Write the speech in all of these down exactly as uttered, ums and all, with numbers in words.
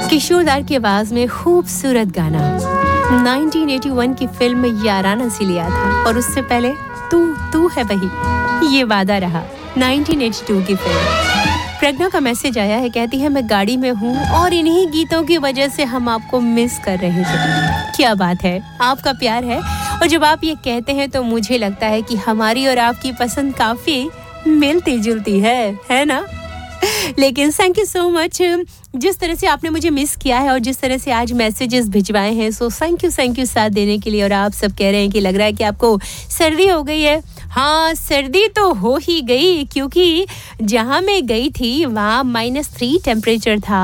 किशोरदार की आवाज में खूबसूरत गाना नाइनटीन एटी वन की फिल्म याराना से लिया था और उससे पहले तू तू है वही ये वादा रहा नाइनटीन एटी टू की फिल्म। प्रज्ञा का मैसेज आया है, कहती है मैं गाड़ी में हूँ और इन्हीं गीतों की वजह से हम आपको मिस कर रहे थे। क्या बात है, आपका प्यार है और जब आप ये कहते हैं तो मुझे लगता है कि हमारी और आपकी पसंद काफी मिलती जुलती है है ना। लेकिन थैंक यू सो मच, जिस तरह से आपने मुझे मिस किया है और जिस तरह से आज मैसेजेस भिजवाए हैं, so thank you thank you साथ देने के लिए। और आप सब कह रहे हैं कि लग रहा है कि आपको सर्दी हो गई है। हाँ, सर्दी तो हो ही गई, क्योंकि जहाँ मैं गई थी वहाँ माइनस थ्री टेम्परेचर था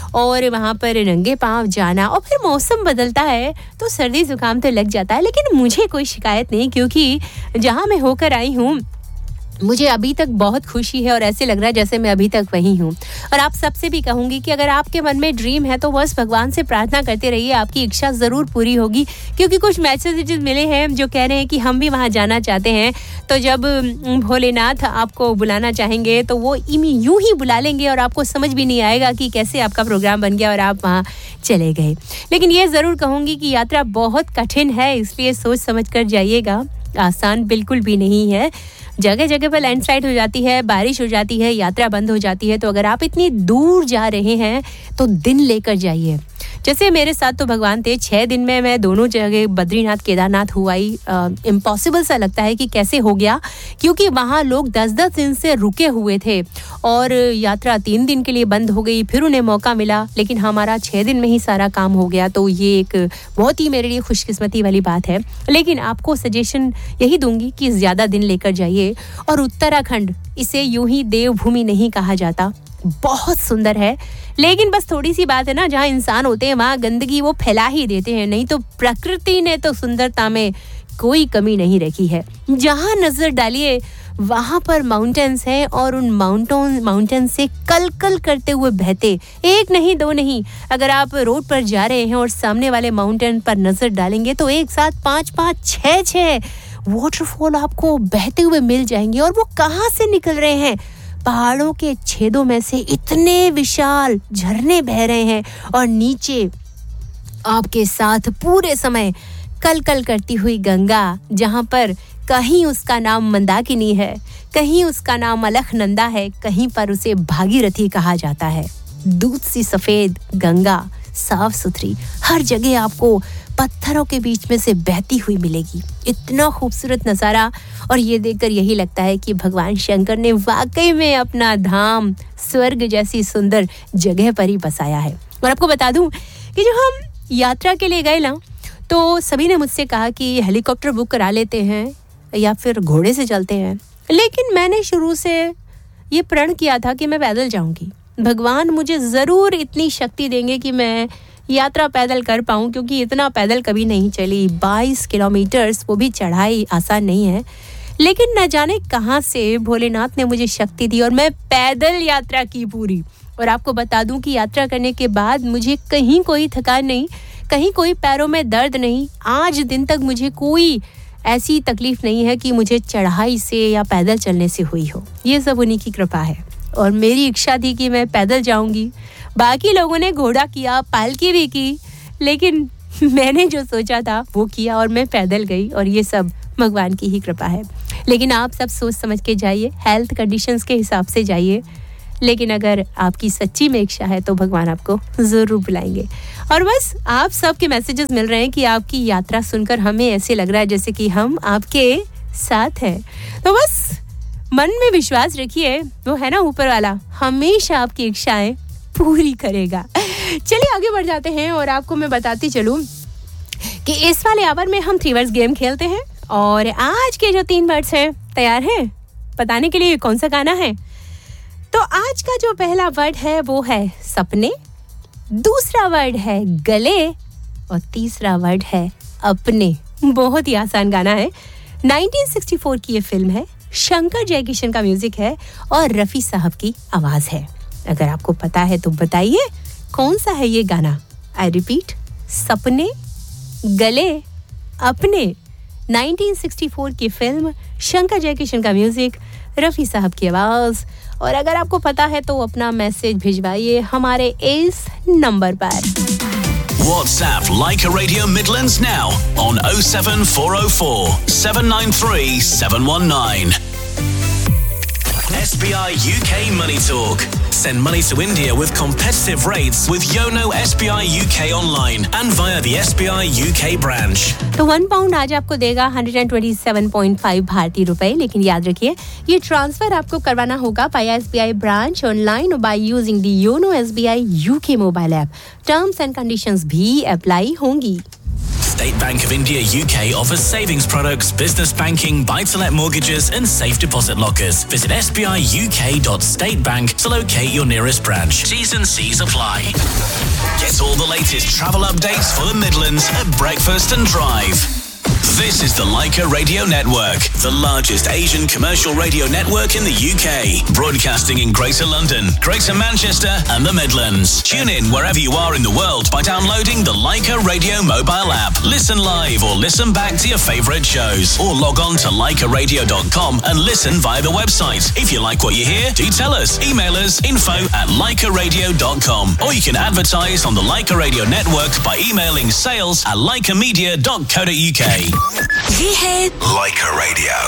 और वहाँ पर नंगे पाँव जाना और फिर मौसम बदलता है तो सर्दी जुकाम तो लग जाता है। लेकिन मुझे कोई शिकायत नहीं, क्योंकि जहाँ मैं होकर आई हूँ मुझे अभी तक बहुत खुशी है और ऐसे लग रहा है जैसे मैं अभी तक वही हूँ। और आप सबसे भी कहूँगी कि अगर आपके मन में ड्रीम है तो बस भगवान से प्रार्थना करते रहिए, आपकी इच्छा ज़रूर पूरी होगी। क्योंकि कुछ मैसेजेस मिले हैं जो कह रहे हैं कि हम भी वहाँ जाना चाहते हैं, तो जब भोलेनाथ आपको बुलाना चाहेंगे तो वो यूं ही बुला लेंगे और आपको समझ भी नहीं आएगा कि कैसे आपका प्रोग्राम बन गया और आप वहाँ चले गए। लेकिन ये ज़रूर कहूँगी कि यात्रा बहुत कठिन है, इसलिए सोच समझ कर जाइएगा, आसान बिल्कुल भी नहीं है। जगह जगह पर लैंडस्लाइड हो जाती है, बारिश हो जाती है, यात्रा बंद हो जाती है। तो अगर आप इतनी दूर जा रहे हैं तो दिन लेकर जाइए। जैसे मेरे साथ तो भगवान थे, छः दिन में मैं दोनों जगह बद्रीनाथ केदारनाथ हुआई। इम्पॉसिबल सा लगता है कि कैसे हो गया, क्योंकि वहाँ लोग दस दस दिन से रुके हुए थे और यात्रा तीन दिन के लिए बंद हो गई, फिर उन्हें मौका मिला, लेकिन हमारा छः दिन में ही सारा काम हो गया। तो ये एक बहुत ही मेरे लिए खुशकिस्मती वाली बात है। लेकिन आपको सजेशन यही दूंगी कि ज़्यादा दिन लेकर जाइए। और उत्तराखंड, इसे यूं ही देवभूमि नहीं कहा जाता, बहुत सुंदर है, लेकिन बस थोड़ी सी बात है ना, जहाँ इंसान होते हैं वहाँ गंदगी वो फैला ही देते हैं। नहीं तो प्रकृति ने तो सुंदरता में कोई कमी नहीं रखी है। जहाँ नजर डालिए वहाँ पर माउंटेन्स हैं और उन माउंटेन माउंटेन से कल कल करते हुए बहते, एक नहीं दो नहीं, अगर आप रोड पर जा रहे हैं और सामने वाले माउंटेन पर नजर डालेंगे तो एक साथ पाँच पाँच छः छः वाटरफॉल आपको बहते हुए मिल जाएंगे। और वो कहाँ से निकल रहे हैं? पहाड़ों के छेदों में से इतने विशाल झरने बह रहे हैं और नीचे आपके साथ पूरे समय कल कल करती हुई गंगा, जहां पर कहीं उसका नाम मंदाकिनी है, कहीं उसका नाम अलखनंदा है, कहीं पर उसे भागीरथी कहा जाता है। दूध सी सफेद गंगा, साफ सुथरी, हर जगह आपको पत्थरों के बीच में से बहती हुई मिलेगी। इतना खूबसूरत नज़ारा, और ये देखकर यही लगता है कि भगवान शंकर ने वाकई में अपना धाम स्वर्ग जैसी सुंदर जगह पर ही बसाया है। और आपको बता दूं कि जब हम यात्रा के लिए गए ना, तो सभी ने मुझसे कहा कि हेलीकॉप्टर बुक करा लेते हैं या फिर घोड़े से चलते हैं, लेकिन मैंने शुरू से ये प्रण किया था कि मैं पैदल जाऊंगी। भगवान मुझे ज़रूर इतनी शक्ति देंगे कि मैं यात्रा पैदल कर पाऊँ, क्योंकि इतना पैदल कभी नहीं चली। बाईस किलोमीटर्स, वो भी चढ़ाई आसान नहीं है। लेकिन न जाने कहाँ से भोलेनाथ ने मुझे शक्ति दी और मैं पैदल यात्रा की पूरी। और आपको बता दूं कि यात्रा करने के बाद मुझे कहीं कोई थकान नहीं, कहीं कोई पैरों में दर्द नहीं। आज दिन तक मुझे कोई ऐसी तकलीफ नहीं है कि मुझे चढ़ाई से या पैदल चलने से हुई हो। ये सब उन्हीं की कृपा है। और मेरी इच्छा थी कि मैं पैदल जाऊंगी, बाकी लोगों ने घोड़ा किया, पालकी भी की, लेकिन मैंने जो सोचा था वो किया और मैं पैदल गई। और ये सब भगवान की ही कृपा है। लेकिन आप सब सोच समझ के जाइए, हेल्थ कंडीशंस के हिसाब से जाइए। लेकिन अगर आपकी सच्ची में इच्छा है तो भगवान आपको ज़रूर बुलाएंगे। और बस आप सबके मैसेजेस मिल रहे हैं कि आपकी यात्रा सुनकर हमें ऐसे लग रहा है जैसे कि हम आपके साथ हैं। तो बस मन में विश्वास रखिए, वो है ना ऊपर वाला हमेशा आपकी इच्छाएं पूरी करेगा। चलिए आगे बढ़ जाते हैं और आपको मैं बताती चलूं कि इस वाले आवर में हम थ्री वर्ड्स गेम खेलते हैं। और आज के जो तीन वर्ड्स हैं, तैयार हैं बताने के लिए कौन सा गाना है? तो आज का जो पहला वर्ड है वो है सपने, दूसरा वर्ड है गले और तीसरा वर्ड है अपने। बहुत ही आसान गाना है, नाइनटीन सिक्सटी फोर की ये फिल्म है, शंकर जयकिशन का म्यूजिक है और रफ़ी साहब की आवाज है। अगर आपको पता है तो बताइए कौन सा है ये गाना। आई रिपीट, सपने, गले, अपने। नाइनटीन सिक्सटी फोर की फिल्म, शंकर जयकिशन का म्यूजिक, रफ़ी साहब की आवाज और अगर आपको पता है तो अपना मैसेज भिजवाइए हमारे इस नंबर पर. WhatsApp Leica Radio Midlands now on oh seven four oh four, seven nine three, seven one nine. S B I U K Money Talk. Send money to India with competitive rates with Yono S B I U K online and via the S B I U K branch. तो one pound आज आपको देगा one hundred twenty-seven point five भारतीय रुपए, लेकिन याद रखिए ये ट्रांसफर आपको करवाना होगा via S B I branch online or by using the Yono S B I U K mobile app. Terms and conditions भी अप्लाई होंगी. State Bank of India U K offers savings products, business banking, buy-to-let mortgages and safe deposit lockers. Visit s b i u k dot state bank to locate your nearest branch. T's and C's apply. Get all the latest travel updates for the Midlands at Breakfast and Drive. This is the Leica Radio Network, the largest Asian commercial radio network in the U K, broadcasting in Greater London, Greater Manchester and the Midlands. Tune in wherever you are in the world by downloading the Leica Radio mobile app. Listen live or listen back to your favourite shows, or log on to leica radio dot com and listen via the website. If you like what you hear, do tell us. Email us info at leica radio dot com, or you can advertise on the Leica Radio Network by emailing sales at leica media dot co dot u k. ये है Leica Radio.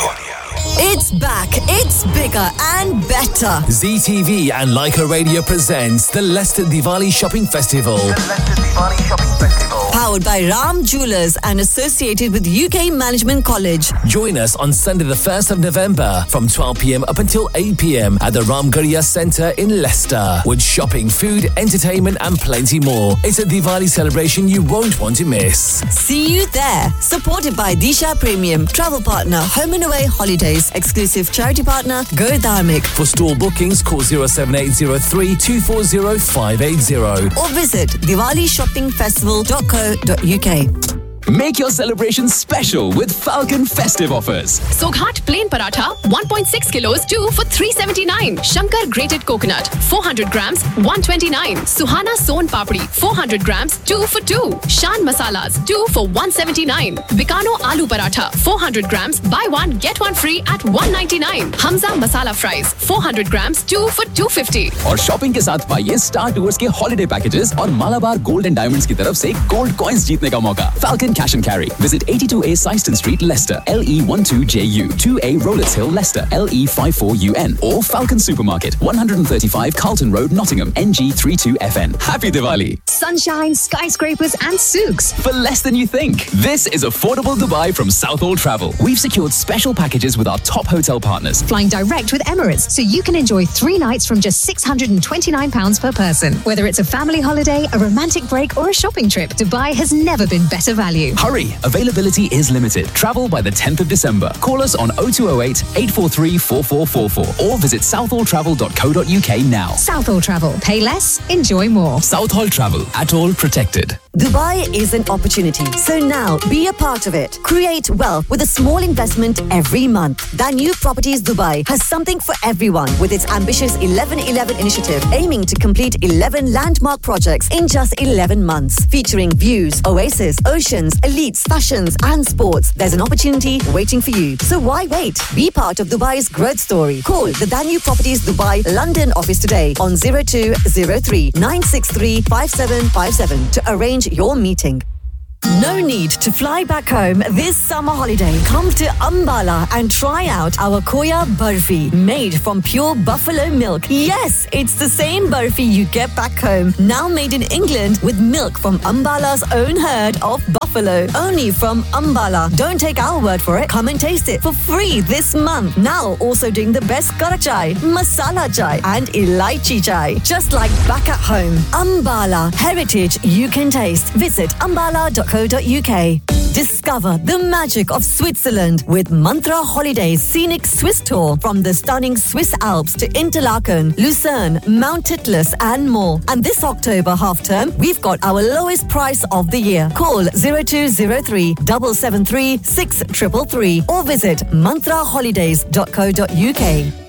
It's back, it's bigger and better. Z T V and Leica Radio presents the Leicester Diwali Shopping Festival. The Leicester Diwali Shopping Festival. Powered by Ram Jewellers and associated with U K Management College. Join us on Sunday the first of November from twelve p.m. up until eight p.m. at the Ram Gurriya Centre in Leicester. With shopping, food, entertainment and plenty more. It's a Diwali celebration you won't want to miss. See you there. Supported by Disha Premium, travel partner Home and Away Holidays, exclusive charity partner Go Dharmic. For store bookings, call zero seven eight zero three, two four zero, five eight zero. Or visit diwali shopping festival dot co dot u k. Make your celebrations special with Falcon festive offers. Soghat plain paratha one point six kilos two for three seventy-nine. Shankar grated coconut four hundred grams one twenty-nine. Suhana son papdi four hundred grams two for two. Shan masalas two for one seventy-nine. Bikano aloo paratha four hundred grams buy one get one free at one ninety-nine. Hamza masala fries four hundred grams two for two fifty. और shopping के साथ पाइए star tours के holiday packages और Malabar gold and diamonds की तरफ से gold coins जीतने का मौका. Falcon Cash and Carry. Visit eighty-two A Syston Street, Leicester, L E twelve J U, two A Rollers Hill, Leicester, L E fifty-four U N, or Falcon Supermarket, one thirty-five Carlton Road, Nottingham, N G thirty-two F N. Happy Diwali! Sunshine, skyscrapers and souks. For less than you think. This is affordable Dubai from Southall Travel. We've secured special packages with our top hotel partners. Flying direct with Emirates, so you can enjoy three nights from just six hundred twenty-nine pounds per person. Whether it's a family holiday, a romantic break, or a shopping trip, Dubai has never been better value. Hurry! Availability is limited. Travel by the tenth of December. Call us on oh two oh eight, eight four three, four four four four or visit southall travel dot co dot u k now. Southall Travel. Pay less, enjoy more. Southall Travel. At all protected. Dubai is an opportunity, so now be a part of it. Create wealth with a small investment every month. Danube Properties Dubai has something for everyone with its ambitious eleven eleven initiative, aiming to complete eleven landmark projects in just eleven months, featuring views, oasis, oceans, elites, fashions and sports. There's an opportunity waiting for you. So why wait? Be part of Dubai's growth story. Call the Danube Properties Dubai London office today on zero two zero three, nine six three, five seven five seven to arrange your meeting. No need to fly back home this summer holiday. Come to Ambala and try out our Koya Barfi, made from pure buffalo milk. Yes, it's the same barfi you get back home, now made in England with milk from Ambala's own herd of buffalo. Only from Ambala. Don't take our word for it. Come and taste it for free this month. Now also doing the best karak chai, masala chai and elaichi chai. Just like back at home. Ambala. Heritage you can taste. Visit ambala dot co dot u k. Discover the magic of Switzerland with Mantra Holidays Scenic Swiss Tour from the stunning Swiss Alps to Interlaken, Lucerne, Mount Titlis and more. And this October half term, we've got our lowest price of the year. Call zero two zero three, seven seven three, six three three three or visit mantra holidays dot co dot u k.